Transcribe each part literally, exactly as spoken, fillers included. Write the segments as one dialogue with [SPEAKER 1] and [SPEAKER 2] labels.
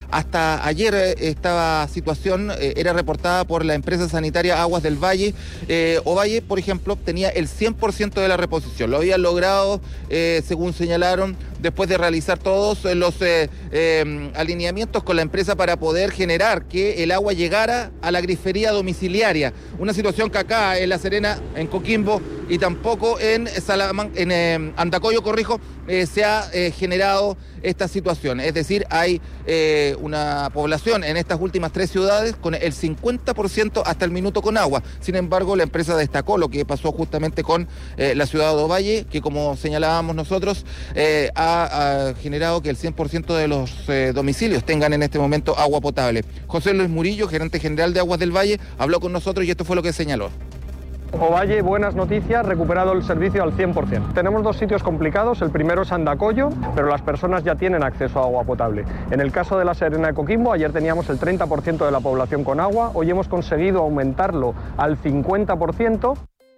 [SPEAKER 1] Hasta ayer eh, esta situación eh, era reportada por la empresa sanitaria Aguas del Valle. Eh, Ovalle, por ejemplo, tenía el cien por ciento de la reposición. Lo habían logrado, eh, según señalaron, después de realizar todos los eh, eh, alineamientos con la empresa para poder generar que el agua llegara a la grifería domiciliaria. Una situación que acá en La Serena, en Coquimbo y tampoco en Salaman, en eh, Andacollo, corrijo, eh, se ha eh, generado esta situación. Es decir, hay eh, una población en estas últimas tres ciudades con el cincuenta por ciento hasta el minuto con agua. Sin embargo, la empresa destacó lo que pasó justamente con eh, la ciudad de Ovalle, que como señalábamos nosotros, eh, ha, ha generado que el cien por ciento de los eh, domicilios tengan en este momento agua potable. José Luis Murillo, gerente general de Aguas del Valle, habló con nosotros y esto fue lo que señaló.
[SPEAKER 2] Ovalle, buenas noticias, recuperado el servicio al cien por ciento. Tenemos dos sitios complicados, el primero es Andacollo, pero las personas ya tienen acceso a agua potable. En el caso de La Serena de Coquimbo, ayer teníamos el treinta por ciento de la población con agua, hoy hemos conseguido aumentarlo al cincuenta por ciento.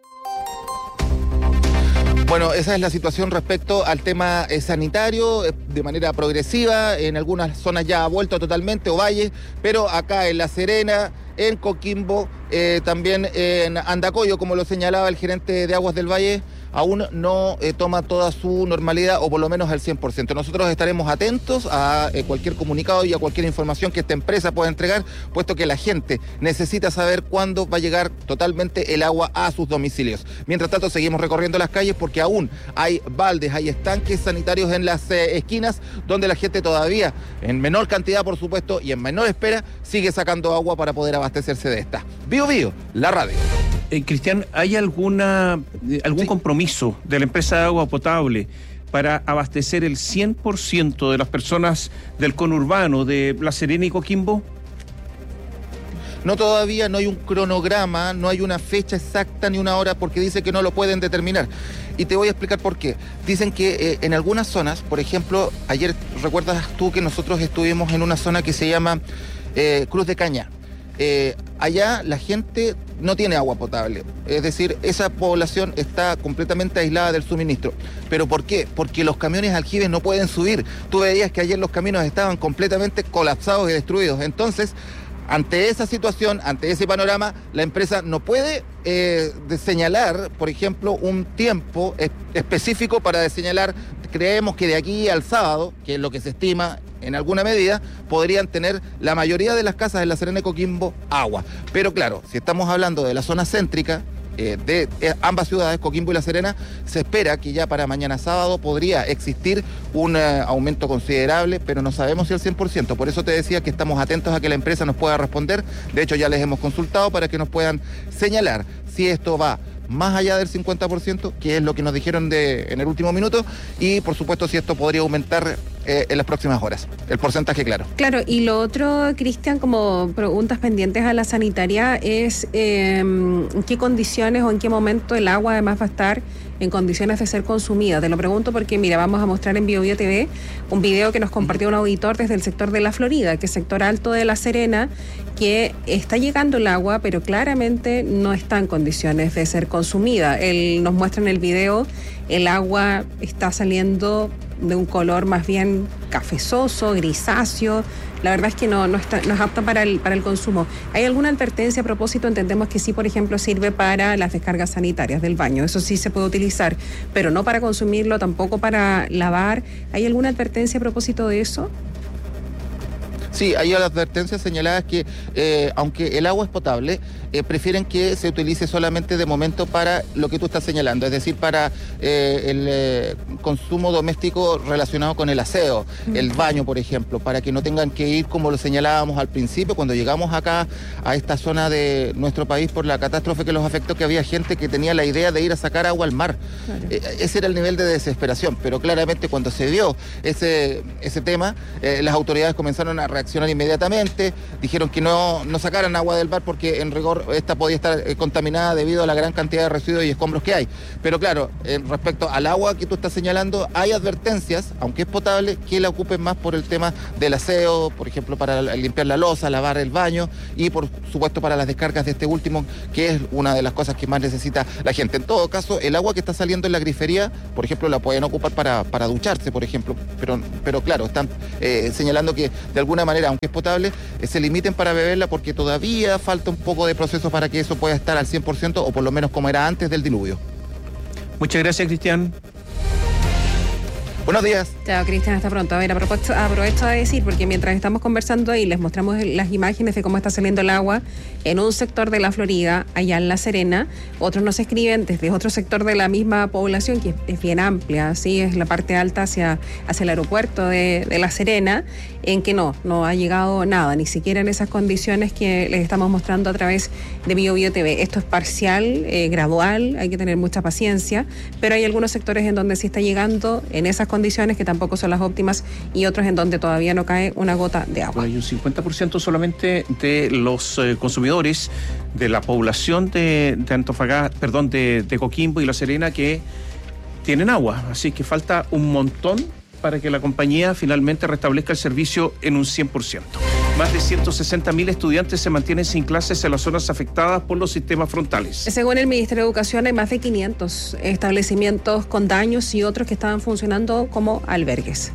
[SPEAKER 1] Bueno, esa es la situación respecto al tema eh, sanitario, eh, de manera progresiva. En algunas zonas ya ha vuelto totalmente Ovalle, pero acá en La Serena, en Coquimbo, eh, también en Andacollo, como lo señalaba el gerente de Aguas del Valle, aún no eh, toma toda su normalidad, o por lo menos al cien por ciento. Nosotros estaremos atentos a eh, cualquier comunicado y a cualquier información que esta empresa pueda entregar, puesto que la gente necesita saber cuándo va a llegar totalmente el agua a sus domicilios. Mientras tanto, seguimos recorriendo las calles porque aún hay baldes, hay estanques sanitarios en las eh, esquinas, donde la gente todavía, en menor cantidad por supuesto, y en menor espera, sigue sacando agua para poder abastecerse de esta. Bio Bio, la radio.
[SPEAKER 3] Eh, Cristian, ¿hay alguna eh, algún sí. compromiso de la empresa de agua potable para abastecer el cien por ciento de las personas del conurbano de La Serena y Coquimbo?
[SPEAKER 1] No, todavía no hay un cronograma, no hay una fecha exacta ni una hora, porque dice que no lo pueden determinar. Y te voy a explicar por qué. Dicen que eh, en algunas zonas, por ejemplo, ayer recuerdas tú que nosotros estuvimos en una zona que se llama eh, Cruz de Cañá. Eh, allá la gente no tiene agua potable, es decir, esa población está completamente aislada del suministro. ¿Pero por qué? Porque los camiones aljibes no pueden subir. Tú veías que ayer los caminos estaban completamente colapsados y destruidos. Entonces, ante esa situación, ante ese panorama, la empresa no puede eh, señalar, por ejemplo, un tiempo es- específico para señalar. Creemos que de aquí al sábado, que es lo que se estima en alguna medida, podrían tener la mayoría de las casas en La Serena y Coquimbo agua. Pero claro, si estamos hablando de la zona céntrica, eh, de eh, ambas ciudades, Coquimbo y La Serena, se espera que ya para mañana sábado podría existir un eh, aumento considerable, pero no sabemos si al cien por ciento. Por eso te decía que estamos atentos a que la empresa nos pueda responder. De hecho, ya les hemos consultado para que nos puedan señalar si esto va más allá del cincuenta por ciento, que es lo que nos dijeron de, en el último minuto, y por supuesto si esto podría aumentar eh, en las próximas horas. El porcentaje, claro.
[SPEAKER 4] Claro, y lo otro, Cristian, como preguntas pendientes a la sanitaria, es eh, en qué condiciones o en qué momento el agua además va a estar en condiciones de ser consumida. Te lo pregunto porque, mira, vamos a mostrar en Bio Bio T V un video que nos compartió un auditor desde el sector de La Florida, que es sector alto de La Serena, que está llegando el agua, pero claramente no está en condiciones de ser consumida. Él nos muestra en el video, el agua está saliendo de un color más bien cafezoso, grisáceo. La verdad es que no, no, está, no es apta para el, para el consumo. ¿Hay alguna advertencia a propósito? Entendemos que sí, por ejemplo, sirve para las descargas sanitarias del baño. Eso sí se puede utilizar, pero no para consumirlo, tampoco para lavar. ¿Hay alguna advertencia a propósito de eso?
[SPEAKER 1] Sí, hay advertencias señaladas que, eh, aunque el agua es potable, eh, prefieren que se utilice solamente de momento para lo que tú estás señalando, es decir, para eh, el eh, consumo doméstico relacionado con el aseo, mm. el baño, por ejemplo, para que no tengan que ir, como lo señalábamos al principio, cuando llegamos acá a esta zona de nuestro país por la catástrofe que los afectó, que había gente que tenía la idea de ir a sacar agua al mar. Claro. Eh, ese era el nivel de desesperación, pero claramente cuando se vio ese, ese tema, eh, las autoridades comenzaron a reaccionar inmediatamente, dijeron que no, no sacaran agua del mar porque en rigor esta podía estar eh, contaminada debido a la gran cantidad de residuos y escombros que hay. Pero claro, eh, respecto al agua que tú estás señalando, hay advertencias, aunque es potable, que la ocupen más por el tema del aseo, por ejemplo, para limpiar la loza, lavar el baño y por supuesto para las descargas de este último, que es una de las cosas que más necesita la gente. En todo caso, el agua que está saliendo en la grifería, por ejemplo, la pueden ocupar para, para ducharse, por ejemplo, pero, pero claro, están eh, señalando que de alguna manera manera, aunque es potable, eh, se limiten para beberla porque todavía falta un poco de proceso para que eso pueda estar al cien por ciento o por lo menos como era antes del diluvio.
[SPEAKER 3] Muchas gracias, Cristian.
[SPEAKER 1] Buenos días.
[SPEAKER 4] Chao, Cristian, hasta pronto. A ver, aprovecho, aprovecho de decir, porque mientras estamos conversando ahí, les mostramos las imágenes de cómo está saliendo el agua en un sector de la Florida, allá en La Serena. Otros nos escriben desde otro sector de la misma población, que es bien amplia, ¿sí? Es la parte alta hacia, hacia el aeropuerto de, de La Serena, en que no, no ha llegado nada, ni siquiera en esas condiciones que les estamos mostrando a través de Bio Bio T V. Esto es parcial, eh, gradual, hay que tener mucha paciencia, pero hay algunos sectores en donde sí está llegando en esas condiciones que tampoco son las óptimas y otros en donde todavía no cae una gota de agua.
[SPEAKER 3] Hay un cincuenta por ciento solamente de los eh, consumidores de la población de, de Antofagasta, perdón, de, de Coquimbo y La Serena que tienen agua, así que falta un montón para que la compañía finalmente restablezca el servicio en un cien por ciento. Más de ciento sesenta mil estudiantes se mantienen sin clases en las zonas afectadas por los sistemas frontales.
[SPEAKER 4] Según el Ministerio de Educación, hay más de quinientos establecimientos con daños y otros que estaban funcionando como albergues.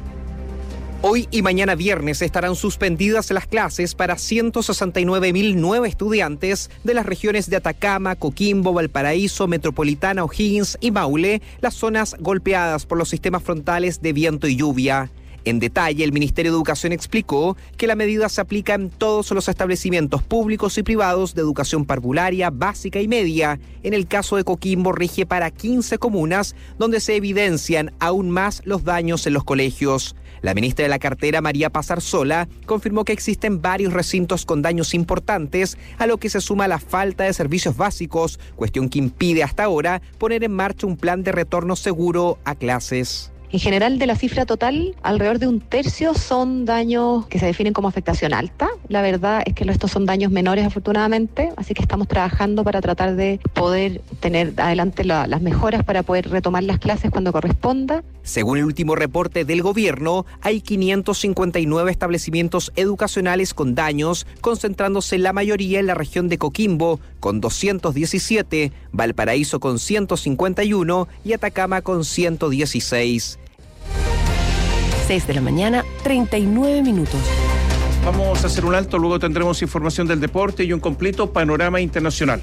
[SPEAKER 5] Hoy y mañana viernes estarán suspendidas las clases para ciento sesenta y nueve mil nueve estudiantes de las regiones de Atacama, Coquimbo, Valparaíso, Metropolitana, O'Higgins y Maule, las zonas golpeadas por los sistemas frontales de viento y lluvia. En detalle, el Ministerio de Educación explicó que la medida se aplica en todos los establecimientos públicos y privados de educación parvularia, básica y media. En el caso de Coquimbo, rige para quince comunas, donde se evidencian aún más los daños en los colegios. La ministra de la cartera, María Paz Arzola, confirmó que existen varios recintos con daños importantes, a lo que se suma la falta de servicios básicos, cuestión que impide hasta ahora poner en marcha un plan de retorno seguro a clases.
[SPEAKER 6] En general, de la cifra total, alrededor de un tercio son daños que se definen como afectación alta. La verdad es que estos son daños menores, afortunadamente, así que estamos trabajando para tratar de poder tener adelante la, las mejoras para poder retomar las clases cuando corresponda.
[SPEAKER 5] Según el último reporte del gobierno, hay quinientos cincuenta y nueve establecimientos educacionales con daños, concentrándose la mayoría en la región de Coquimbo, con doscientos diecisiete, Valparaíso con ciento cincuenta y uno y Atacama con ciento dieciséis.
[SPEAKER 7] seis de la mañana, treinta y nueve minutos.
[SPEAKER 3] Vamos a hacer un alto, luego tendremos información del deporte y un completo panorama internacional.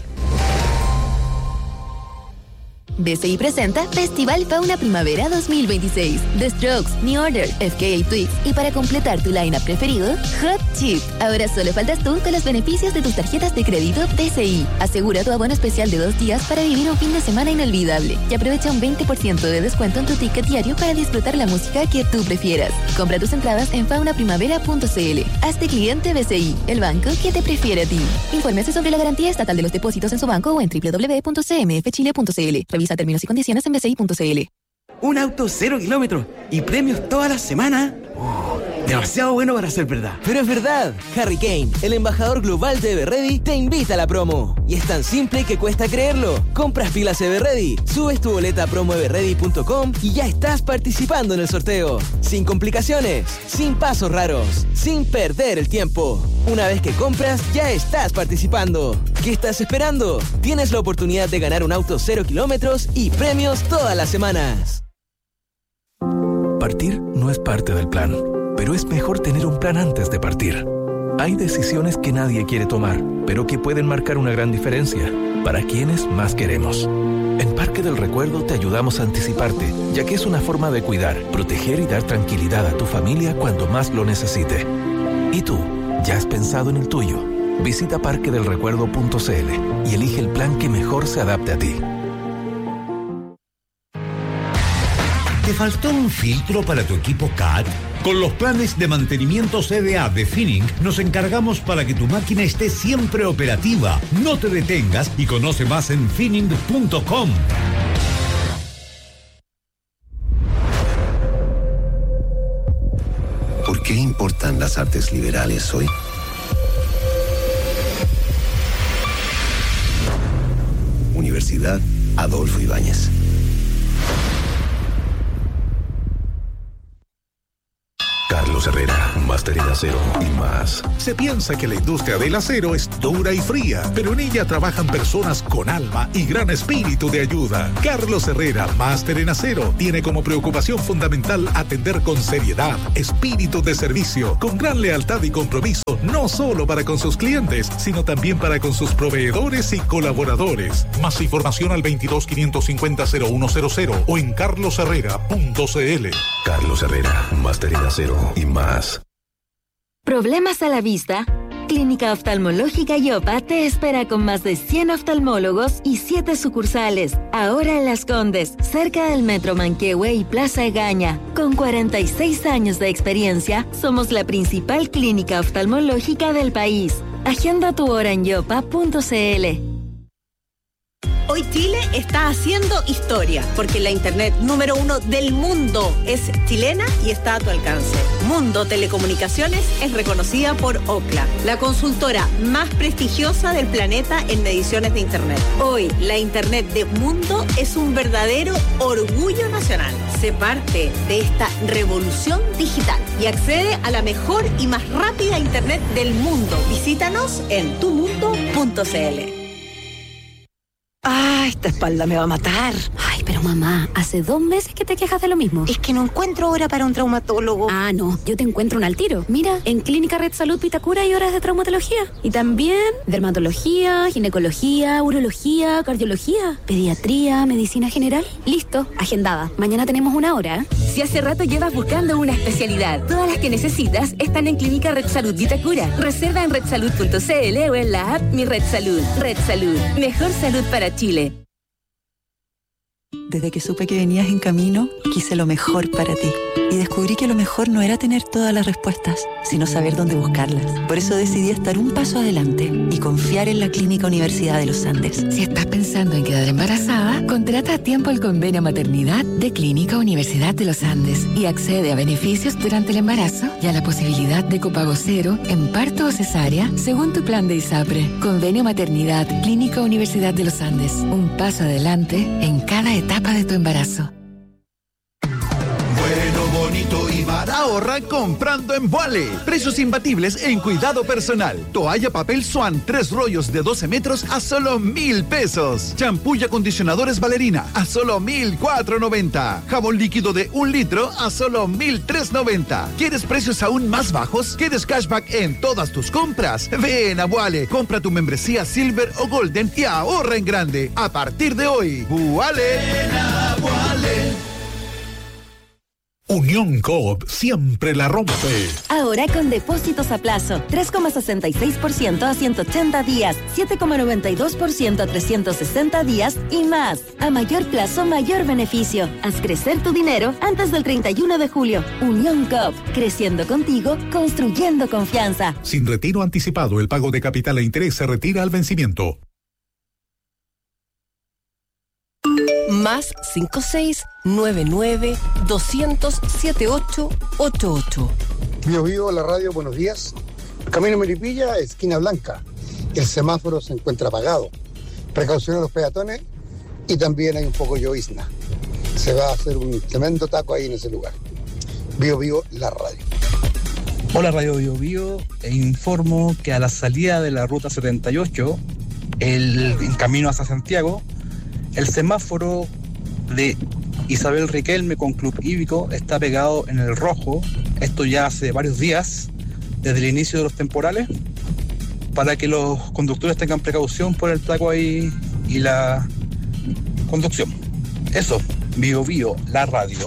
[SPEAKER 8] B C I presenta Festival Fauna Primavera dos mil veintiséis. The Strokes, New Order, F K A Twigs y para completar tu line-up preferido, Hot Chip. Ahora solo faltas tú con los beneficios de tus tarjetas de crédito B C I. Asegura tu abono especial de dos días para vivir un fin de semana inolvidable y aprovecha un veinte por ciento de descuento en tu ticket diario para disfrutar la música que tú prefieras. Compra tus entradas en fauna primavera punto c l. Hazte cliente B C I, el banco que te prefiere a ti. Infórmese sobre la garantía estatal de los depósitos en su banco o en doble u doble u doble u punto c m f chile punto c l. Revisa términos y condiciones en b c i punto c l.
[SPEAKER 9] Un auto cero kilómetros y premios toda la semana. Oh, demasiado bueno para ser verdad.
[SPEAKER 10] Pero es verdad. Harry Kane, el embajador global de Everready, te invita a la promo. Y es tan simple que cuesta creerlo. Compras pilas Everready, subes tu boleta a promo everready punto com y ya estás participando en el sorteo. Sin complicaciones, sin pasos raros, sin perder el tiempo. Una vez que compras, ya estás participando. ¿Qué estás esperando? Tienes la oportunidad de ganar un auto cero kilómetros y premios todas las semanas.
[SPEAKER 11] Partir no es parte del plan, pero es mejor tener un plan antes de partir. Hay decisiones que nadie quiere tomar, pero que pueden marcar una gran diferencia para quienes más queremos. En Parque del Recuerdo te ayudamos a anticiparte, ya que es una forma de cuidar, proteger y dar tranquilidad a tu familia cuando más lo necesite. ¿Y tú? ¿Ya has pensado en el tuyo? Visita parque del recuerdo punto c l y elige el plan que mejor se adapte a ti.
[SPEAKER 12] ¿Te faltó un filtro para tu equipo C A D? Con los planes de mantenimiento C D A de Finning nos encargamos para que tu máquina esté siempre operativa. No te detengas y conoce más en finning punto com.
[SPEAKER 13] ¿Por qué importan las artes liberales hoy? Universidad Adolfo Ibáñez.
[SPEAKER 11] Carla, Carlos Herrera, Máster en Acero y más.
[SPEAKER 14] Se piensa que la industria del acero es dura y fría, pero en ella trabajan personas con alma y gran espíritu de ayuda. Carlos Herrera, Máster en Acero, tiene como preocupación fundamental atender con seriedad, espíritu de servicio, con gran lealtad y compromiso, no solo para con sus clientes, sino también para con sus proveedores y colaboradores. Más información al veintidós quinientos cincuenta cero uno cero cero o en carlos herrera punto c l.
[SPEAKER 11] Carlos Herrera, Máster en Acero y más.
[SPEAKER 15] ¿Problemas a la vista? Clínica Oftalmológica Yopa te espera con más de cien oftalmólogos y siete sucursales. Ahora en Las Condes, cerca del Metro Manquehue y Plaza Egaña. Con cuarenta y seis años de experiencia, somos la principal clínica oftalmológica del país. Agenda tu hora en yopa punto c l.
[SPEAKER 16] Hoy Chile está haciendo historia, porque la internet número uno del mundo es chilena y está a tu alcance. Mundo Telecomunicaciones es reconocida por Ookla, la consultora más prestigiosa del planeta en mediciones de internet. Hoy, la internet de Mundo es un verdadero orgullo nacional. Sé parte de esta revolución digital y accede a la mejor y más rápida internet del mundo. Visítanos en tu mundo punto c l.
[SPEAKER 17] ¡Ah, esta espalda me va a matar!
[SPEAKER 18] Ay, pero mamá, hace dos meses que te quejas de lo mismo.
[SPEAKER 17] Es que no encuentro hora para un traumatólogo.
[SPEAKER 18] Ah, no, yo te encuentro un al tiro. Mira, en Clínica Red Salud Vitacura hay horas de traumatología. Y también dermatología, ginecología, urología, cardiología, pediatría, medicina general. Listo, agendada. Mañana tenemos una hora.
[SPEAKER 19] Si hace rato llevas buscando una especialidad, todas las que necesitas están en Clínica Red Salud Vitacura. Reserva en red salud punto c l o en la app Mi Red Salud. Red Salud, mejor salud para Chile.
[SPEAKER 20] Desde que supe que venías en camino, quise lo mejor para ti. Y descubrí que lo mejor no era tener todas las respuestas, sino saber dónde buscarlas. Por eso decidí estar un paso adelante y confiar en la Clínica Universidad de los Andes.
[SPEAKER 21] Si estás pensando en quedar embarazada, contrata a tiempo el convenio maternidad de Clínica Universidad de los Andes y accede a beneficios durante el embarazo y a la posibilidad de copago cero en parto o cesárea según tu plan de ISAPRE. Convenio maternidad Clínica Universidad de los Andes. Un paso adelante en cada etapa de tu embarazo.
[SPEAKER 22] Bueno, bonito y barato. Ahorra comprando en Vuale. Precios imbatibles en cuidado personal. Toalla papel Swan, tres rollos de doce metros a solo mil pesos. Champú y acondicionadores Valerina a solo mil cuatro noventa. Jabón líquido de un litro a solo mil tres noventa. ¿Quieres precios aún más bajos? ¿Quieres cashback en todas tus compras? Ven a Vuale. Compra tu membresía Silver o Golden y ahorra en grande. A partir de hoy, Vuale. Ven a Vuale.
[SPEAKER 14] Unión Coop siempre la rompe.
[SPEAKER 15] Ahora con depósitos a plazo, tres coma sesenta y seis por ciento a ciento ochenta días, siete coma noventa y dos por ciento a trescientos sesenta días y más. A mayor plazo, mayor beneficio. Haz crecer tu dinero antes del treinta y uno de julio. Unión Coop, creciendo contigo, construyendo confianza.
[SPEAKER 14] Sin retiro anticipado, el pago de capital e interés se retira al vencimiento.
[SPEAKER 7] Más cinco seis nueve nueve doscientos setenta y ocho ochenta y ocho.
[SPEAKER 23] Bio Bio, la radio, buenos días. Camino Melipilla, esquina Blanca. El semáforo se encuentra apagado. Precaución a los peatones y también hay un poco de llovizna. Se va a hacer un tremendo taco ahí en ese lugar. Bio Bio, la radio.
[SPEAKER 24] Hola Radio Bio Bio, e informo que a la salida de la ruta setenta y ocho, el, el camino hacia Santiago, el semáforo de Isabel Riquelme con Club Hípico está pegado en el rojo, esto ya hace varios días, desde el inicio de los temporales, para que los conductores tengan precaución por el taco ahí y la conducción. Eso, Bio Bio, la radio.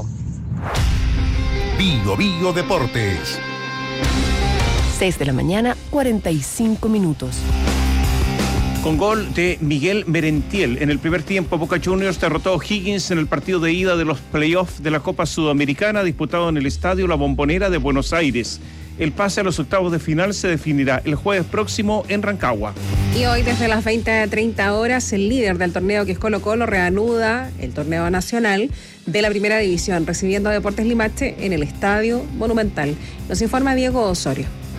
[SPEAKER 14] Bio Bio Deportes.
[SPEAKER 7] seis de la mañana, cuarenta y cinco minutos.
[SPEAKER 3] Con gol de Miguel Merentiel. En el primer tiempo, Boca Juniors derrotó a O'Higgins en el partido de ida de los playoffs de la Copa Sudamericana disputado en el Estadio La Bombonera de Buenos Aires. El pase a los octavos de final se definirá el jueves próximo en Rancagua.
[SPEAKER 4] Y hoy desde las veinte treinta horas el líder del torneo, que es Colo Colo, reanuda el torneo nacional de la primera división, recibiendo a Deportes Limache en el Estadio Monumental. Nos informa Diego Osorio.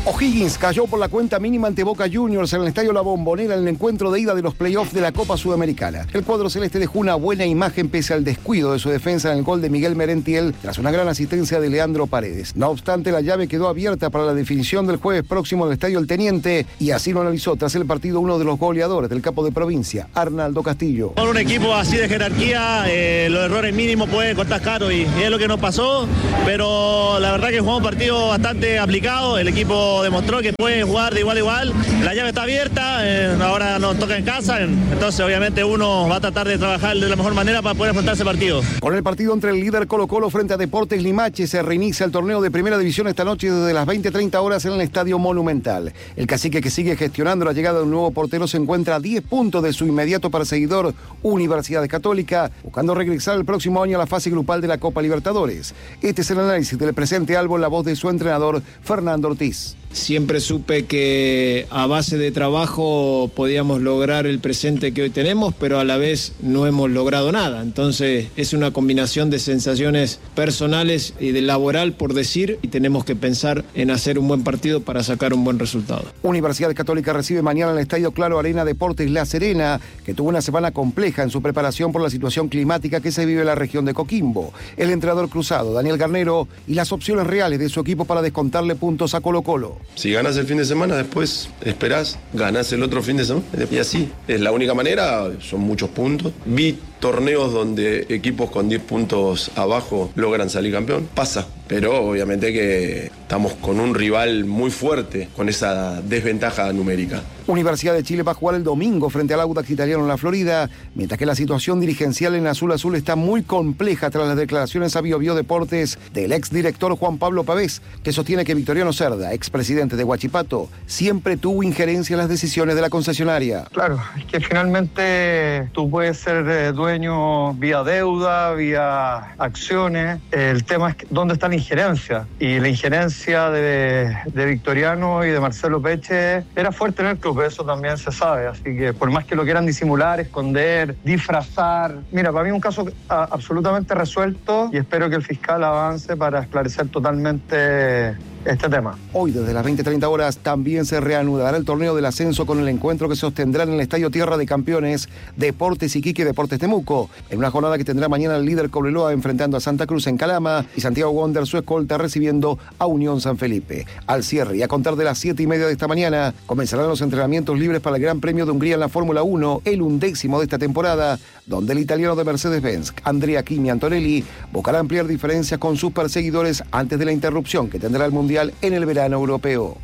[SPEAKER 1] O'Higgins cayó por la cuenta mínima ante Boca Juniors en el Estadio La Bombonera en el encuentro de ida de los playoffs de la Copa Sudamericana. El cuadro celeste dejó una buena imagen pese al descuido de su defensa en el gol de Miguel Merentiel tras una gran asistencia de Leandro Paredes. No obstante, la llave quedó abierta para la definición del jueves próximo en el Estadio El Teniente y así lo analizó tras el partido uno de los goleadores del capo de provincia, Arnaldo Castillo.
[SPEAKER 2] Con un equipo así de jerarquía, eh, los errores mínimos pueden costar caro y, y es lo que nos pasó, pero la verdad que jugamos un partido bastante aplicado, el equipo demostró que puede jugar de igual a igual, la llave está abierta, eh, ahora nos toca en casa, entonces obviamente uno va a tratar de trabajar de la mejor manera para poder afrontar ese partido.
[SPEAKER 1] Con el partido entre el líder Colo Colo frente a Deportes Limache se reinicia el torneo de Primera División esta noche desde las veinte treinta horas en el Estadio Monumental. El cacique, que sigue gestionando la llegada de un nuevo portero, se encuentra a diez puntos de su inmediato perseguidor Universidad Católica, buscando regresar el próximo año a la fase grupal de la Copa Libertadores. Este es el análisis del presente Albo en la voz de su entrenador Fernando Ortiz.
[SPEAKER 5] Siempre supe que a base de trabajo podíamos lograr el presente que hoy tenemos, pero a la vez no hemos logrado nada. Entonces es una combinación de sensaciones personales y de laboral, por decir, y tenemos que pensar en hacer un buen partido para sacar un buen resultado.
[SPEAKER 1] Universidad Católica recibe mañana en el Estadio Claro Arena Deportes La Serena, que tuvo una semana compleja en su preparación por la situación climática que se vive en la región de Coquimbo. El entrenador cruzado, Daniel Garnero, y las opciones reales de su equipo para descontarle puntos a Colo Colo.
[SPEAKER 6] Si ganas el fin de semana, después esperás, ganás el otro fin de semana y así. Es la única manera, son muchos puntos. Vi torneos donde equipos con diez puntos abajo logran salir campeón. Pasa, pero obviamente que estamos con un rival muy fuerte, con esa desventaja numérica.
[SPEAKER 1] Universidad de Chile va a jugar el domingo frente al Audax Italiano en la Florida, mientras que la situación dirigencial en Azul Azul está muy compleja tras las declaraciones a Bio Bio Deportes del exdirector Juan Pablo Pavés, que sostiene que Victoriano Cerda, expresidente de Huachipato, siempre tuvo injerencia en las decisiones de la concesionaria.
[SPEAKER 25] Claro, es que finalmente tú puedes ser eh, dueño vía deuda, vía acciones. El tema es que, dónde está la injerencia. Y la injerencia de, de Victoriano y de Marcelo Peche era fuerte en el club, eso también se sabe. Así que por más que lo quieran disimular, esconder, disfrazar. Mira, para mí es un caso a, absolutamente resuelto y espero que el fiscal avance para esclarecer totalmente este tema.
[SPEAKER 1] Hoy desde las veinte treinta horas también se reanudará el torneo del ascenso con el encuentro que se sostendrá en el Estadio Tierra de Campeones Deportes Iquique y Deportes Temuco, en una jornada que tendrá mañana el líder Cobreloa enfrentando a Santa Cruz en Calama y Santiago Wander su escolta recibiendo a Unión San Felipe. Al cierre y a contar de las siete y media de esta mañana comenzarán los entrenamientos libres para el Gran Premio de Hungría en la Fórmula uno, el undécimo de esta temporada, donde el italiano de Mercedes-Benz, Andrea Kimi Antonelli, buscará ampliar diferencias con sus perseguidores antes de la interrupción que tendrá el Mundial en el verano europeo.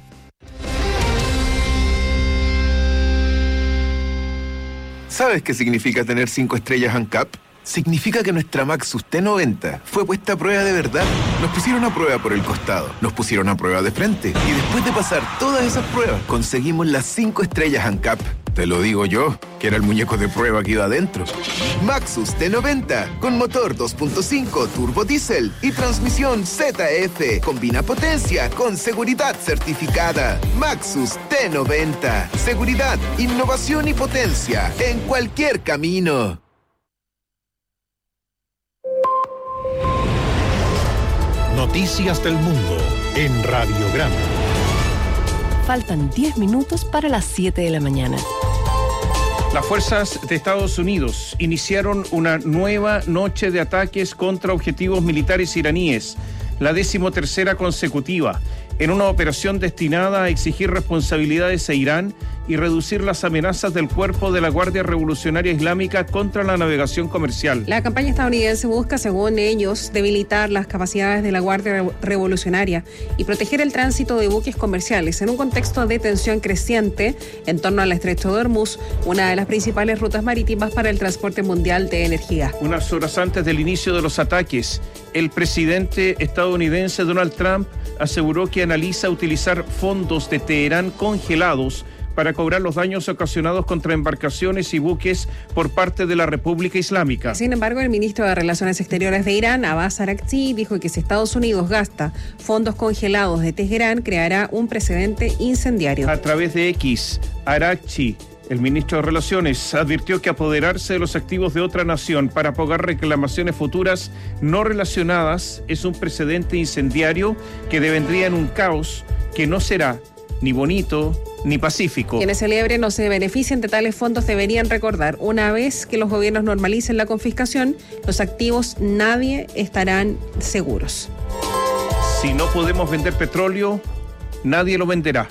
[SPEAKER 26] ¿Sabes qué significa tener cinco estrellas ANCAP? Significa que nuestra Maxus T noventa fue puesta a prueba de verdad. Nos pusieron a prueba por el costado, nos pusieron a prueba de frente y después de pasar todas esas pruebas conseguimos las cinco estrellas ANCAP. Te lo digo yo, que era el muñeco de prueba que iba adentro. Maxus T noventa, con motor dos punto cinco turbo diésel y transmisión Z F. Combina potencia con seguridad certificada. Maxus T noventa. Seguridad, innovación y potencia en cualquier camino.
[SPEAKER 14] Noticias del Mundo en Radiograma.
[SPEAKER 7] Faltan diez minutos para las siete de la mañana.
[SPEAKER 3] Las fuerzas de Estados Unidos iniciaron una nueva noche de ataques contra objetivos militares iraníes, la decimotercera consecutiva, en una operación destinada a exigir responsabilidades a Irán y reducir las amenazas del cuerpo de la Guardia Revolucionaria Islámica contra la navegación comercial.
[SPEAKER 4] La campaña estadounidense busca, según ellos, debilitar las capacidades de la Guardia Revolucionaria y proteger el tránsito de buques comerciales en un contexto de tensión creciente en torno al Estrecho de Hormuz, una de las principales rutas marítimas para el transporte mundial de energía.
[SPEAKER 3] Unas horas antes del inicio de los ataques, el presidente estadounidense Donald Trump aseguró que analiza utilizar fondos de Teherán congelados para cobrar los daños ocasionados contra embarcaciones y buques por parte de la República Islámica.
[SPEAKER 4] Sin embargo, el ministro de Relaciones Exteriores de Irán, Abbas Araghchi, dijo que si Estados Unidos gasta fondos congelados de Teherán, creará un precedente incendiario.
[SPEAKER 3] A través de X, Araghchi, el ministro de Relaciones, advirtió que apoderarse de los activos de otra nación para pagar reclamaciones futuras no relacionadas es un precedente incendiario que devendría en un caos que no será ni bonito, ni pacífico.
[SPEAKER 4] Quienes celebren o se beneficien de tales fondos deberían recordar, una vez que los gobiernos normalicen la confiscación, los activos nadie estarán seguros.
[SPEAKER 3] Si no podemos vender petróleo, nadie lo venderá.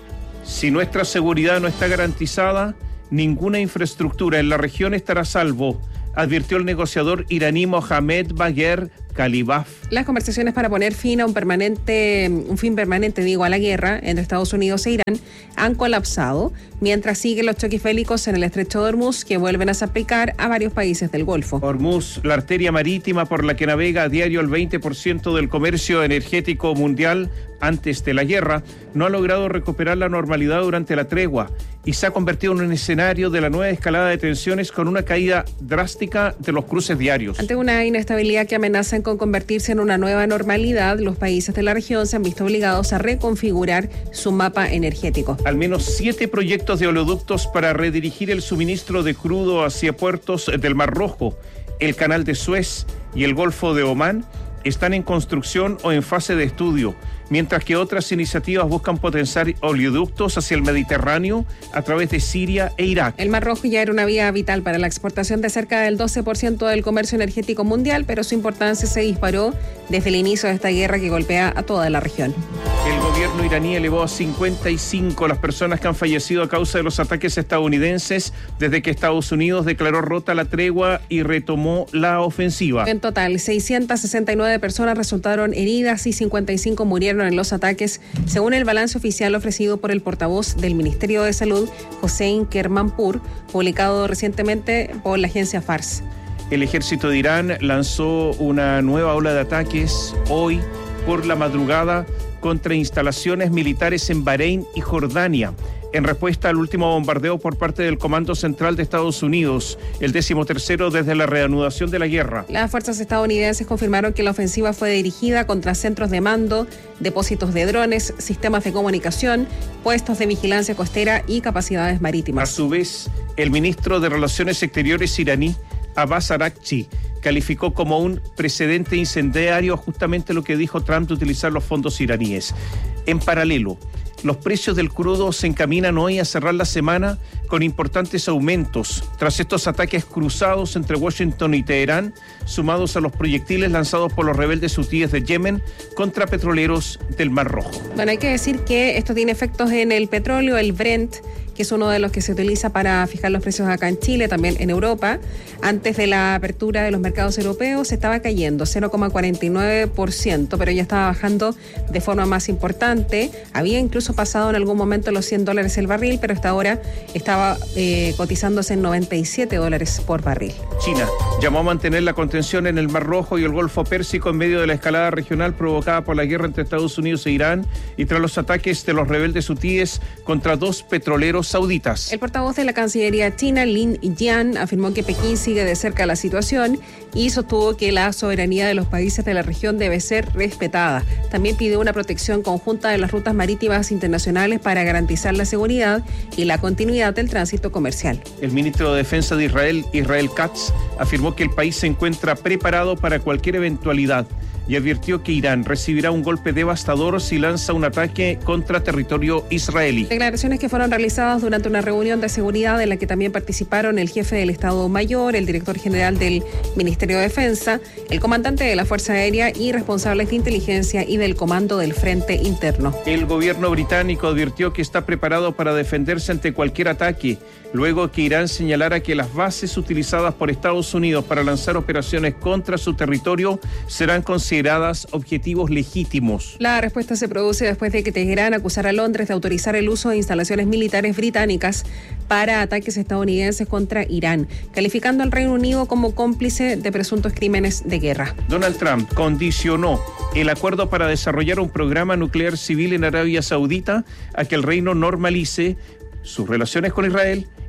[SPEAKER 3] Si nuestra seguridad no está garantizada, ninguna infraestructura en la región estará a salvo, advirtió el negociador iraní Mohamed Bagher Khalibaf.
[SPEAKER 4] Las conversaciones para poner fin a un permanente, un fin permanente, digo, a la guerra entre Estados Unidos e Irán han colapsado, mientras siguen los choques bélicos en el estrecho de Hormuz, que vuelven a salpicar a varios países del Golfo.
[SPEAKER 3] Hormuz, la arteria marítima por la que navega a diario el veinte por ciento del comercio energético mundial antes de la guerra, no ha logrado recuperar la normalidad durante la tregua y se ha convertido en un escenario de la nueva escalada de tensiones con una caída drástica de los cruces diarios.
[SPEAKER 4] Ante una inestabilidad que amenaza con convertirse en una nueva normalidad, los países de la región se han visto obligados a reconfigurar su mapa energético.
[SPEAKER 3] Al menos siete proyectos de oleoductos para redirigir el suministro de crudo hacia puertos del Mar Rojo, el Canal de Suez y el Golfo de Omán están en construcción o en fase de estudio, mientras que otras iniciativas buscan potenciar oleoductos hacia el Mediterráneo a través de Siria e Irak.
[SPEAKER 4] El Mar Rojo ya era una vía vital para la exportación de cerca del doce por ciento del comercio energético mundial, pero su importancia se disparó desde el inicio de esta guerra que golpea a toda la región.
[SPEAKER 3] El gobierno iraní elevó a cincuenta y cinco las personas que han fallecido a causa de los ataques estadounidenses desde que Estados Unidos declaró rota la tregua y retomó la ofensiva.
[SPEAKER 4] En total, seiscientas sesenta y nueve personas resultaron heridas y cincuenta y cinco murieron en los ataques, según el balance oficial ofrecido por el portavoz del Ministerio de Salud, Hossein Kermanpour, publicado recientemente por la agencia Fars.
[SPEAKER 3] El ejército de Irán lanzó una nueva ola de ataques hoy por la madrugada contra instalaciones militares en Bahrein y Jordania, en respuesta al último bombardeo por parte del Comando Central de Estados Unidos, el decimotercero desde la reanudación de la guerra.
[SPEAKER 4] Las fuerzas estadounidenses confirmaron que la ofensiva fue dirigida contra centros de mando, depósitos de drones, sistemas de comunicación, puestos de vigilancia costera y capacidades marítimas.
[SPEAKER 3] A su vez, el ministro de Relaciones Exteriores iraní, Abbas Araghchi, calificó como un precedente incendiario justamente lo que dijo Trump de utilizar los fondos iraníes. En paralelo, los precios del crudo se encaminan hoy a cerrar la semana con importantes aumentos tras estos ataques cruzados entre Washington y Teherán, sumados a los proyectiles lanzados por los rebeldes hutíes de Yemen contra petroleros del Mar Rojo.
[SPEAKER 4] Bueno, hay que decir que esto tiene efectos en el petróleo, el Brent, que es uno de los que se utiliza para fijar los precios acá en Chile, también en Europa. Antes de la apertura de los mercados europeos estaba cayendo cero coma cuarenta y nueve por ciento, pero ya estaba bajando de forma más importante. Había incluso pasado en algún momento los cien dólares el barril, pero hasta ahora estaba eh, cotizándose en noventa y siete dólares por barril.
[SPEAKER 3] China llamó a mantener la contención en el Mar Rojo y el Golfo Pérsico en medio de la escalada regional provocada por la guerra entre Estados Unidos e Irán y tras los ataques de los rebeldes hutíes contra dos petroleros sauditas.
[SPEAKER 4] El portavoz de la Cancillería china, Lin Jian, afirmó que Pekín sigue de cerca la situación y sostuvo que la soberanía de los países de la región debe ser respetada. También pidió una protección conjunta de las rutas marítimas internacionales para garantizar la seguridad y la continuidad del tránsito comercial.
[SPEAKER 3] El ministro de Defensa de Israel, Israel Katz, afirmó que el país se encuentra preparado para cualquier eventualidad y advirtió que Irán recibirá un golpe devastador si lanza un ataque contra territorio israelí.
[SPEAKER 4] Declaraciones que fueron realizadas durante una reunión de seguridad en la que también participaron el jefe del Estado Mayor, el director general del Ministerio de Defensa, el comandante de la Fuerza Aérea y responsables de inteligencia y del Comando del Frente Interno.
[SPEAKER 3] El gobierno británico advirtió que está preparado para defenderse ante cualquier ataque, luego que Irán señalara que las bases utilizadas por Estados Unidos para lanzar operaciones contra su territorio serán consideradas objetivos legítimos.
[SPEAKER 4] La respuesta se produce después de que Teherán acusara a Londres de autorizar el uso de instalaciones militares británicas para ataques estadounidenses contra Irán, calificando al Reino Unido como cómplice de presuntos crímenes de guerra.
[SPEAKER 3] Donald Trump condicionó el acuerdo para desarrollar un programa nuclear civil en Arabia Saudita a que el reino normalice sus relaciones con Israel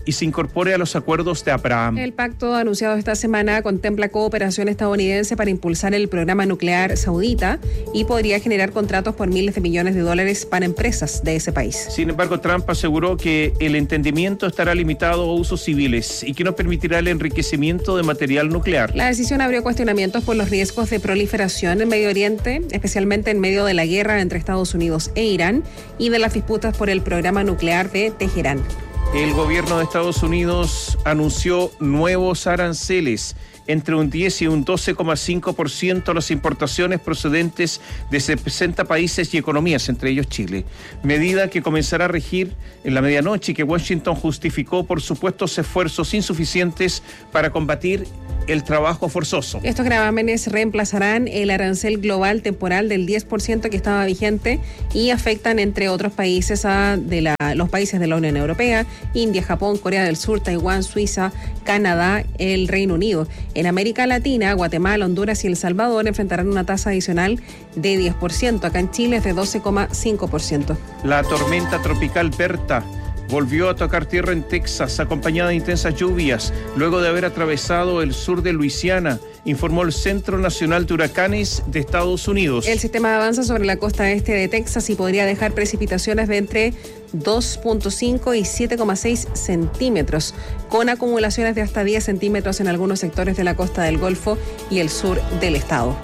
[SPEAKER 3] y se incorpore a los acuerdos de Abraham.
[SPEAKER 4] El pacto anunciado esta semana contempla cooperación estadounidense para impulsar el programa nuclear saudita y podría generar contratos por miles de millones de dólares para empresas de ese país.
[SPEAKER 3] Sin embargo, Trump aseguró que el entendimiento estará limitado a usos civiles y que no permitirá el enriquecimiento de material nuclear.
[SPEAKER 4] La decisión abrió cuestionamientos por los riesgos de proliferación en Medio Oriente, especialmente en medio de la guerra entre Estados Unidos e Irán y de las disputas por el programa nuclear de Teherán.
[SPEAKER 3] El gobierno de Estados Unidos anunció nuevos aranceles entre un diez y un doce coma cinco por ciento a las importaciones procedentes de sesenta países y economías, entre ellos Chile. Medida que comenzará a regir en la medianoche y que Washington justificó por supuestos esfuerzos insuficientes para combatir el trabajo forzoso.
[SPEAKER 4] Estos gravámenes reemplazarán el arancel global temporal del diez por ciento que estaba vigente y afectan, entre otros países, a de la, los países de la Unión Europea, India, Japón, Corea del Sur, Taiwán, Suiza, Canadá, el Reino Unido. En América Latina, Guatemala, Honduras y El Salvador enfrentarán una tasa adicional de diez por ciento. Acá en Chile es de doce coma cinco por ciento.
[SPEAKER 3] La tormenta tropical Berta volvió a tocar tierra en Texas, acompañada de intensas lluvias, luego de haber atravesado el sur de Luisiana, informó el Centro Nacional de Huracanes de Estados Unidos.
[SPEAKER 4] El sistema avanza sobre la costa este de Texas y podría dejar precipitaciones de entre dos punto cinco y siete coma seis centímetros, con acumulaciones de hasta diez centímetros en algunos sectores de la costa del Golfo y el sur del estado.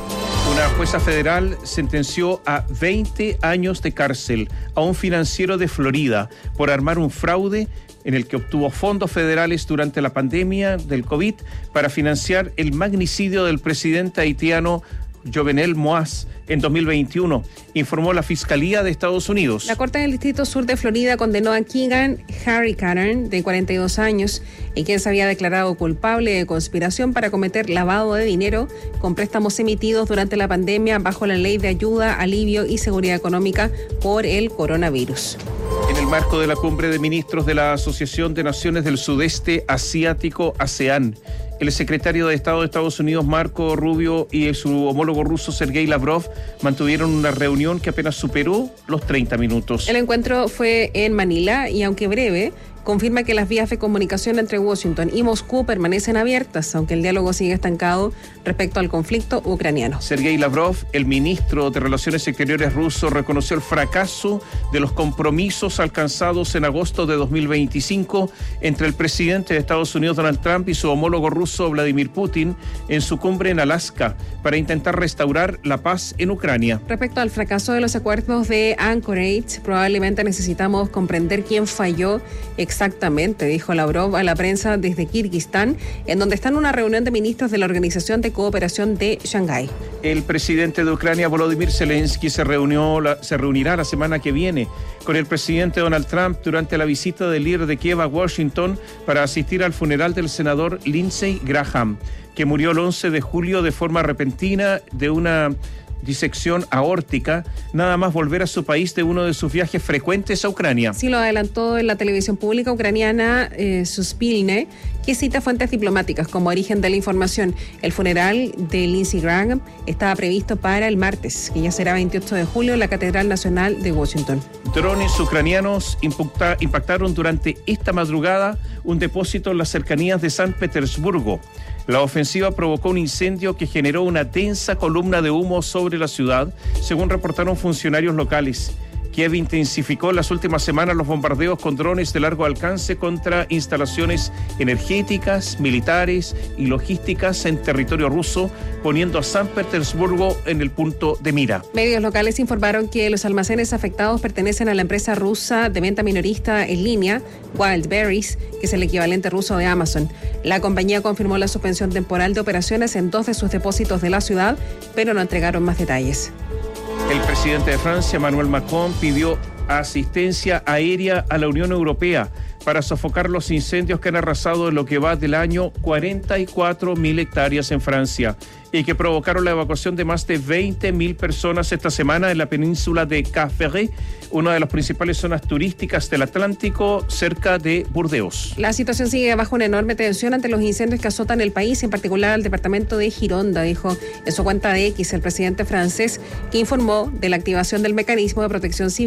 [SPEAKER 3] Una jueza federal sentenció a veinte años de cárcel a un financiero de Florida por armar un fraude en el que obtuvo fondos federales durante la pandemia del COVID para financiar el magnicidio del presidente haitiano Jovenel Moïse en dos mil veintiuno, informó la Fiscalía de Estados Unidos.
[SPEAKER 4] La Corte del Distrito Sur de Florida condenó a Keegan Harry Cattern, de cuarenta y dos años, y quien se había declarado culpable de conspiración para cometer lavado de dinero con préstamos emitidos durante la pandemia bajo la Ley de Ayuda, Alivio y Seguridad Económica por el coronavirus.
[SPEAKER 3] En el marco de la cumbre de ministros de la Asociación de Naciones del Sudeste Asiático, ASEAN, el secretario de Estado de Estados Unidos, Marco Rubio, y su homólogo ruso, Sergei Lavrov, mantuvieron una reunión que apenas superó los treinta minutos.
[SPEAKER 4] El encuentro fue en Manila y, aunque breve, confirma que las vías de comunicación entre Washington y Moscú permanecen abiertas, aunque el diálogo sigue estancado respecto al conflicto ucraniano.
[SPEAKER 3] Sergei Lavrov, el ministro de Relaciones Exteriores ruso, reconoció el fracaso de los compromisos alcanzados en agosto de dos mil veinticinco entre el presidente de Estados Unidos, Donald Trump, y su homólogo ruso, Vladimir Putin, en su cumbre en Alaska para intentar restaurar la paz en Ucrania.
[SPEAKER 4] Respecto al fracaso de los acuerdos de Anchorage, probablemente necesitamos comprender quién falló exactamente, dijo Lavrov a la prensa desde Kirguistán, en donde está en una reunión de ministros de la Organización de Cooperación de Shanghái.
[SPEAKER 3] El presidente de Ucrania, Volodymyr Zelensky, se reunió la, se reunirá la semana que viene con el presidente Donald Trump durante la visita del líder de Kiev a Washington para asistir al funeral del senador Lindsey Graham, que murió el once de julio de forma repentina de una disección aórtica, nada más volver a su país de uno de sus viajes frecuentes a Ucrania.
[SPEAKER 4] Sí, lo adelantó en la televisión pública ucraniana eh, Suspilne, que cita fuentes diplomáticas como origen de la información. El funeral de Lindsey Graham estaba previsto para el martes, que ya será veintiocho de julio, en la Catedral Nacional de Washington.
[SPEAKER 3] Drones ucranianos impacta, impactaron durante esta madrugada un depósito en las cercanías de San Petersburgo. La ofensiva provocó un incendio que generó una densa columna de humo sobre la ciudad, según reportaron funcionarios locales. Kiev intensificó en las últimas semanas los bombardeos con drones de largo alcance contra instalaciones energéticas, militares y logísticas en territorio ruso, poniendo a San Petersburgo en el punto de mira.
[SPEAKER 4] Medios locales informaron que los almacenes afectados pertenecen a la empresa rusa de venta minorista en línea, Wildberries, que es el equivalente ruso de Amazon. La compañía confirmó la suspensión temporal de operaciones en dos de sus depósitos de la ciudad, pero no entregaron más detalles.
[SPEAKER 3] El presidente de Francia, Emmanuel Macron, pidió asistencia aérea a la Unión Europea para sofocar los incendios que han arrasado en lo que va del año cuarenta y cuatro mil hectáreas en Francia y que provocaron la evacuación de más de veinte mil personas esta semana en la península de Cap Ferret, una de las principales zonas turísticas del Atlántico, cerca de Burdeos.
[SPEAKER 4] La situación sigue bajo una enorme tensión ante los incendios que azotan el país, en particular al departamento de Gironda, dijo en su cuenta de X el presidente francés, que informó de la activación del mecanismo de protección civil de la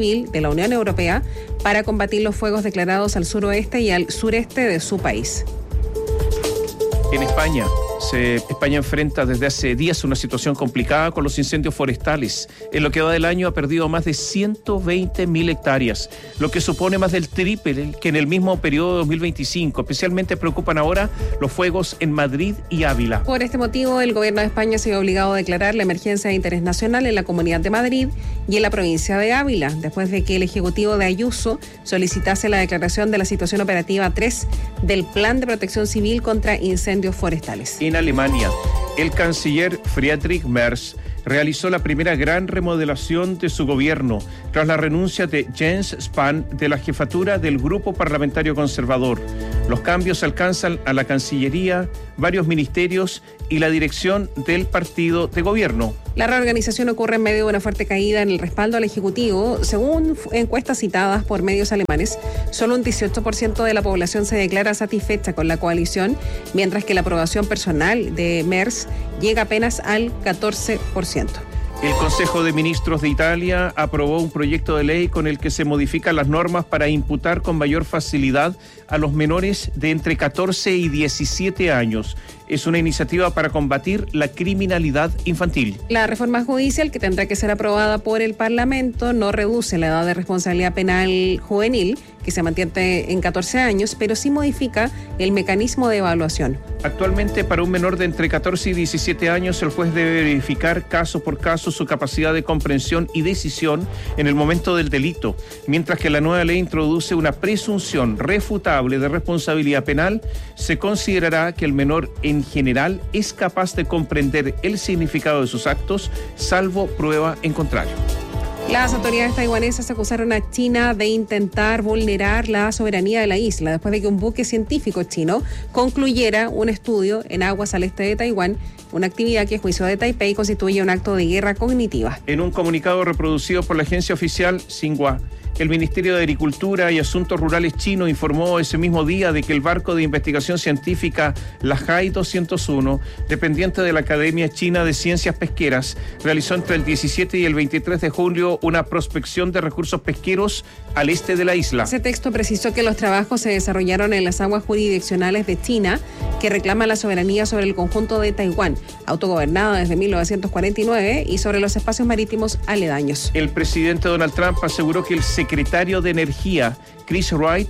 [SPEAKER 4] la Unión Europea para combatir los fuegos declarados al suroeste y al sureste de su país.
[SPEAKER 3] En España, se, España enfrenta desde hace días una situación complicada con los incendios forestales. En lo que va del año ha perdido más de ciento veinte mil hectáreas, lo que supone más del triple que en el mismo periodo de dos mil veinticinco. Especialmente preocupan ahora los fuegos en Madrid y Ávila.
[SPEAKER 4] Por este motivo, el gobierno de España se vio obligado a declarar la emergencia de interés nacional en la Comunidad de Madrid y en la provincia de Ávila, después de que el Ejecutivo de Ayuso solicitase la declaración de la situación operativa tres del Plan de Protección Civil contra Incendios Forestales.
[SPEAKER 3] En Alemania, el canciller Friedrich Merz realizó la primera gran remodelación de su gobierno tras la renuncia de Jens Spahn de la jefatura del Grupo Parlamentario Conservador. Los cambios alcanzan a la Cancillería, varios ministerios y la dirección del partido de gobierno.
[SPEAKER 4] La reorganización ocurre en medio de una fuerte caída en el respaldo al Ejecutivo. Según encuestas citadas por medios alemanes, solo un dieciocho por ciento de la población se declara satisfecha con la coalición, mientras que la aprobación personal de Merz llega apenas al catorce por ciento.
[SPEAKER 3] El Consejo de Ministros de Italia aprobó un proyecto de ley con el que se modifican las normas para imputar con mayor facilidad a los menores de entre catorce y diecisiete años. Es una iniciativa para combatir la criminalidad infantil.
[SPEAKER 4] La reforma judicial, que tendrá que ser aprobada por el Parlamento, no reduce la edad de responsabilidad penal juvenil, que se mantiene en catorce años, pero sí modifica el mecanismo de evaluación.
[SPEAKER 3] Actualmente, para un menor de entre catorce y diecisiete años, el juez debe verificar caso por caso su capacidad de comprensión y decisión en el momento del delito, mientras que la nueva ley introduce una presunción refutable de responsabilidad penal. Se considerará que el menor en general es capaz de comprender el significado de sus actos, salvo prueba en contrario.
[SPEAKER 4] Las autoridades taiwanesas acusaron a China de intentar vulnerar la soberanía de la isla después de que un buque científico chino concluyera un estudio en aguas al este de Taiwán, una actividad que a juicio de Taipei constituye un acto de guerra cognitiva.
[SPEAKER 3] En un comunicado reproducido por la agencia oficial Xinhua, el Ministerio de Agricultura y Asuntos Rurales chino informó ese mismo día de que el barco de investigación científica Lahai doscientos uno, dependiente de la Academia China de Ciencias Pesqueras, realizó entre el diecisiete y el veintitrés de julio una prospección de recursos pesqueros al este de la isla.
[SPEAKER 4] Ese texto precisó que los trabajos se desarrollaron en las aguas jurisdiccionales de China, que reclaman la soberanía sobre el conjunto de Taiwán, autogobernada desde mil novecientos cuarenta y nueve, y sobre los espacios marítimos aledaños.
[SPEAKER 3] El presidente Donald Trump aseguró que el secretario de Energía, Chris Wright,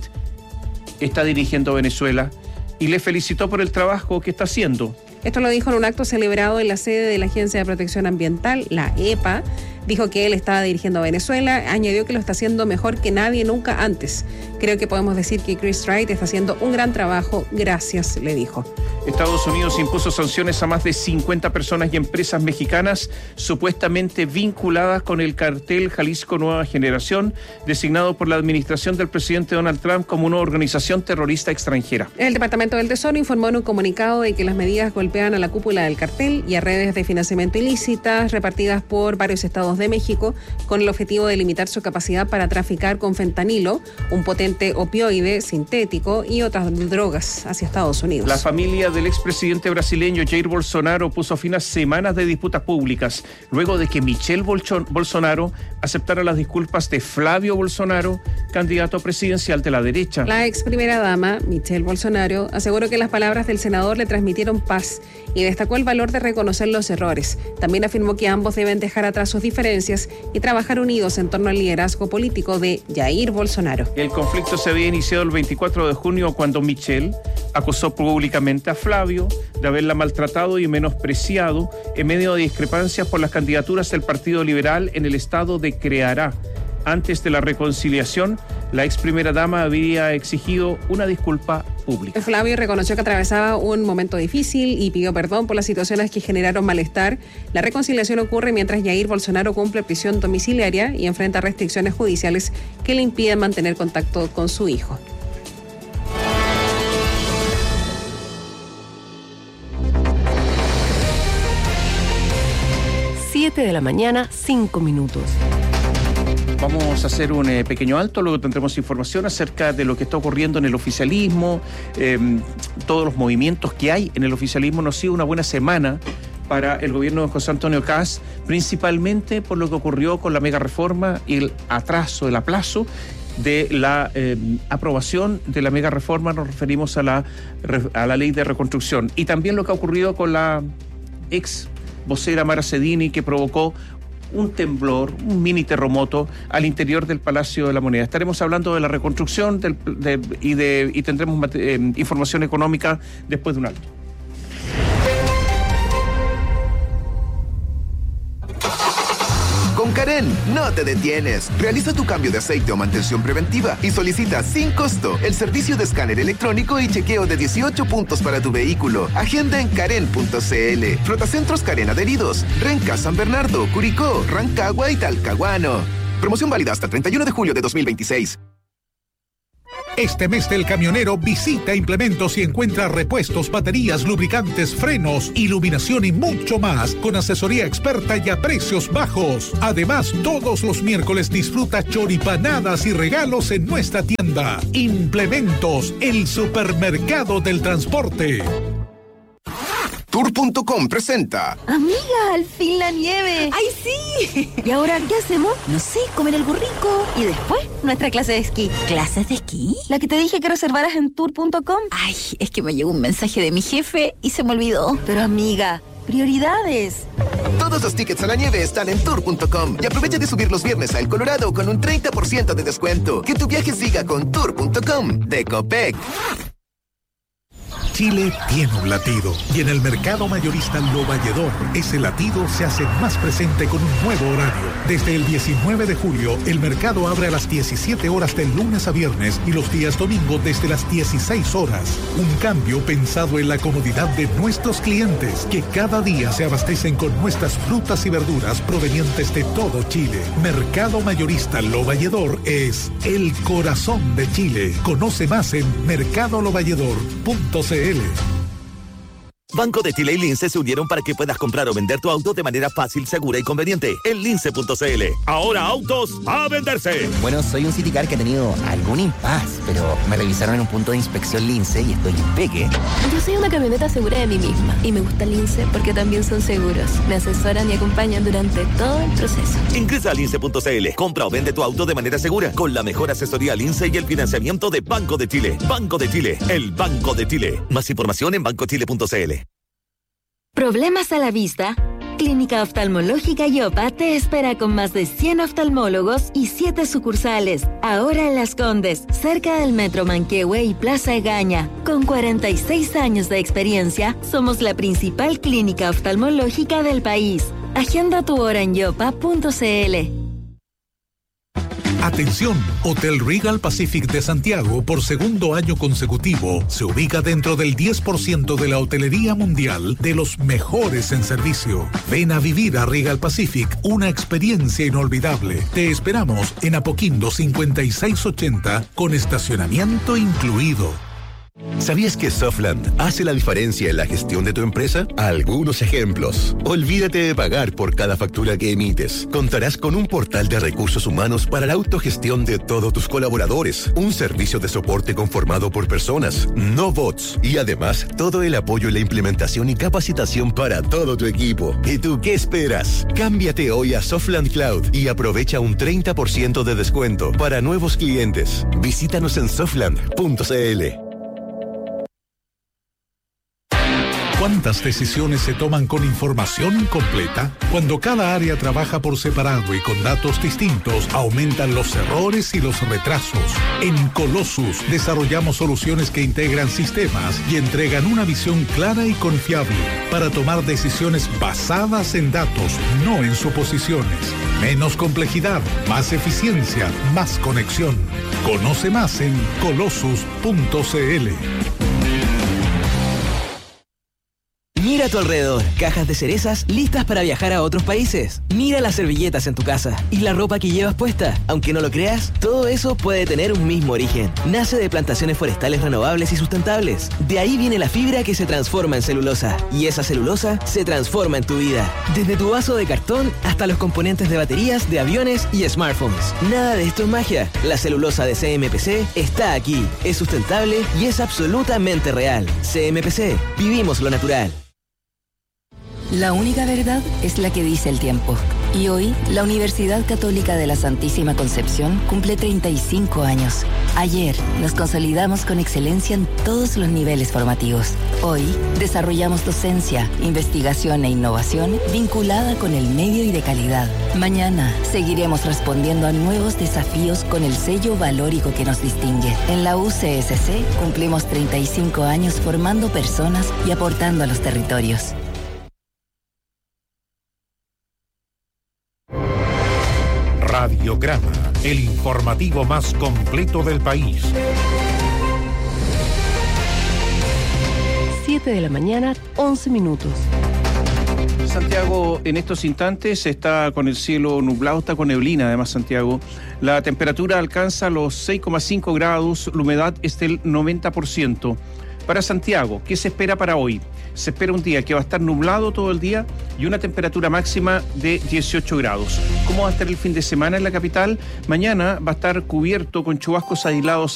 [SPEAKER 3] está dirigiendo Venezuela y le felicitó por el trabajo que está haciendo.
[SPEAKER 4] Esto lo dijo en un acto celebrado en la sede de la Agencia de Protección Ambiental, la E P A. Dijo que él estaba dirigiendo a Venezuela, añadió que lo está haciendo mejor que nadie nunca antes. Creo que podemos decir que Chris Wright está haciendo un gran trabajo, gracias, le dijo.
[SPEAKER 3] Estados Unidos impuso sanciones a más de cincuenta personas y empresas mexicanas supuestamente vinculadas con el cartel Jalisco Nueva Generación, designado por la administración del presidente Donald Trump como una organización terrorista extranjera.
[SPEAKER 4] El Departamento del Tesoro informó en un comunicado de que las medidas golpean a la cúpula del cartel y a redes de financiamiento ilícitas repartidas por varios estados de México, con el objetivo de limitar su capacidad para traficar con fentanilo, un potente opioide sintético, y otras drogas hacia Estados Unidos.
[SPEAKER 3] La familia del expresidente brasileño Jair Bolsonaro puso fin a semanas de disputas públicas luego de que Michelle Bolsonaro aceptara las disculpas de Flavio Bolsonaro, candidato presidencial de la derecha.
[SPEAKER 4] La ex primera dama, Michelle Bolsonaro, aseguró que las palabras del senador le transmitieron paz y destacó el valor de reconocer los errores. También afirmó que ambos deben dejar atrás sus diferencias y trabajar unidos en torno al liderazgo político de Jair Bolsonaro.
[SPEAKER 3] El conflicto se había iniciado el veinticuatro de junio cuando Michelle acusó públicamente a Flavio de haberla maltratado y menospreciado en medio de discrepancias por las candidaturas del Partido Liberal en el estado de Ceará. Antes de la reconciliación, la ex primera dama había exigido una disculpa pública.
[SPEAKER 4] Flavio reconoció que atravesaba un momento difícil y pidió perdón por las situaciones que generaron malestar. La reconciliación ocurre mientras Jair Bolsonaro cumple prisión domiciliaria y enfrenta restricciones judiciales que le impiden mantener contacto con su hijo.
[SPEAKER 7] siete de la mañana, cinco minutos.
[SPEAKER 3] Vamos a hacer un eh, pequeño alto, luego tendremos información acerca de lo que está ocurriendo en el oficialismo, eh, todos los movimientos que hay en el oficialismo. No ha sido una buena semana para el gobierno de José Antonio Kast, principalmente por lo que ocurrió con la mega reforma y el atraso, el aplazo de la eh, aprobación de la mega reforma. Nos referimos a la, a la ley de reconstrucción, y también lo que ha ocurrido con la ex vocera Mara Cedini, que provocó un temblor, un mini terremoto al interior del Palacio de la Moneda. Estaremos hablando de la reconstrucción del, de, y, de, y tendremos eh, información económica después de un alto.
[SPEAKER 26] Con Karen, no te detienes. Realiza tu cambio de aceite o mantención preventiva y solicita sin costo el servicio de escáner electrónico y chequeo de dieciocho puntos para tu vehículo. Agenda en karen punto c l. Flotacentros Karen adheridos. Renca, San Bernardo, Curicó, Rancagua y Talcahuano. Promoción válida hasta el treinta y uno de julio de dos mil veintiséis.
[SPEAKER 14] Este mes del camionero visita Implementos y encuentra repuestos, baterías, lubricantes, frenos, iluminación y mucho más con asesoría experta y a precios bajos. Además, todos los miércoles disfruta choripanadas y regalos en nuestra tienda. Implementos, el supermercado del transporte.
[SPEAKER 26] Tour punto com presenta.
[SPEAKER 17] Amiga, al fin la nieve.
[SPEAKER 18] ¡Ay, sí!
[SPEAKER 17] ¿Y ahora qué hacemos?
[SPEAKER 18] No sé, comer algo rico.
[SPEAKER 17] Y después, nuestra clase de esquí.
[SPEAKER 18] ¿Clases de esquí?
[SPEAKER 17] La que te dije que reservaras en tour punto com.
[SPEAKER 18] Ay, es que me llegó un mensaje de mi jefe y se me olvidó.
[SPEAKER 17] Pero amiga, prioridades.
[SPEAKER 26] Todos los tickets a la nieve están en tour punto com y aprovecha de subir los viernes a El Colorado con un treinta por ciento de descuento. Que tu viaje siga con tour punto com de Copec.
[SPEAKER 14] Chile tiene un latido y en el mercado mayorista Lo Valledor ese latido se hace más presente con un nuevo horario. Desde el diecinueve de julio el mercado abre a las diecisiete horas de lunes a viernes y los días domingo desde las dieciséis horas. Un cambio pensado en la comodidad de nuestros clientes que cada día se abastecen con nuestras frutas y verduras provenientes de todo Chile. Mercado mayorista Lo Valledor es el corazón de Chile. Conoce más en mercado lo valledor punto c l.
[SPEAKER 8] Banco de Chile y Lince se unieron para que puedas comprar o vender tu auto de manera fácil, segura y conveniente en lince punto c l. Ahora autos a venderse.
[SPEAKER 9] Bueno, soy un Citicar que ha tenido algún impasse, pero me revisaron en un punto de inspección Lince y estoy impeque.
[SPEAKER 10] Yo soy una camioneta segura de mí misma y me gusta Lince porque también son seguros. Me asesoran y acompañan durante todo el proceso.
[SPEAKER 8] Ingresa a lince punto c l. Compra o vende tu auto de manera segura con la mejor asesoría Lince y el financiamiento de Banco de Chile. Banco de Chile, el Banco de Chile. Más información en banco chile punto c l.
[SPEAKER 15] ¿Problemas a la vista? Clínica Oftalmológica Yopa te espera con más de cien oftalmólogos y siete sucursales. Ahora en Las Condes, cerca del Metro Manquehue y Plaza Egaña. Con cuarenta y seis años de experiencia, somos la principal clínica oftalmológica del país. Agenda tu hora en yopa punto c l.
[SPEAKER 14] Atención, Hotel Regal Pacific de Santiago por segundo año consecutivo se ubica dentro del diez por ciento de la hotelería mundial de los mejores en servicio. Ven a vivir a Regal Pacific una experiencia inolvidable. Te esperamos en Apoquindo cincuenta y seis ochenta con estacionamiento incluido.
[SPEAKER 11] ¿Sabías que Softland hace la diferencia en la gestión de tu empresa? Algunos ejemplos. Olvídate de pagar por cada factura que emites. Contarás con un portal de recursos humanos para la autogestión de todos tus colaboradores. Un servicio de soporte conformado por personas, no bots. Y además, todo el apoyo en la implementación y capacitación para todo tu equipo. ¿Y tú qué esperas? Cámbiate hoy a Softland Cloud y aprovecha un treinta por ciento de descuento para nuevos clientes. Visítanos en softland punto c l.
[SPEAKER 14] ¿Cuántas decisiones se toman con información incompleta? Cuando cada área trabaja por separado y con datos distintos, aumentan los errores y los retrasos. En Colossus desarrollamos soluciones que integran sistemas y entregan una visión clara y confiable para tomar decisiones basadas en datos, no en suposiciones. Menos complejidad, más eficiencia, más conexión. Conoce más en colossus punto c l.
[SPEAKER 12] Mira a tu alrededor, cajas de cerezas listas para viajar a otros países. Mira las servilletas en tu casa y la ropa que llevas puesta. Aunque no lo creas, todo eso puede tener un mismo origen. Nace de plantaciones forestales renovables y sustentables. De ahí viene la fibra que se transforma en celulosa. Y esa celulosa se transforma en tu vida. Desde tu vaso de cartón hasta los componentes de baterías, de aviones y smartphones. Nada de esto es magia. La celulosa de C M P C está aquí. Es sustentable y es absolutamente real. C M P C. Vivimos lo natural.
[SPEAKER 13] La única verdad es la que dice el tiempo. Y hoy, la Universidad Católica de la Santísima Concepción cumple treinta y cinco años. Ayer, nos consolidamos con excelencia en todos los niveles formativos. Hoy, desarrollamos docencia, investigación e innovación vinculada con el medio y de calidad. Mañana, seguiremos respondiendo a nuevos desafíos con el sello valórico que nos distingue. En la U C S C cumplimos treinta y cinco años formando personas y aportando a los territorios.
[SPEAKER 14] Radiograma, el informativo más completo del país.
[SPEAKER 7] siete de la mañana, once minutos.
[SPEAKER 3] Santiago en estos instantes está con el cielo nublado, está con neblina además Santiago. La temperatura alcanza los seis coma cinco grados, la humedad es del noventa por ciento. Para Santiago, ¿qué se espera para hoy? Se espera un día que va a estar nublado todo el día y una temperatura máxima de dieciocho grados. ¿Cómo va a estar el fin de semana en la capital? Mañana va a estar cubierto con chubascos aislados